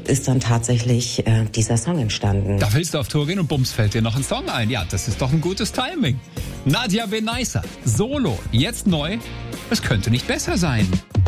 ist dann tatsächlich dieser Song entstanden. Da willst du auf Tour gehen und bums, fällt dir noch ein Song ein. Ja, das ist doch ein gutes Timing. Nadja Benaisa, Solo, jetzt neu. Es könnte nicht besser sein.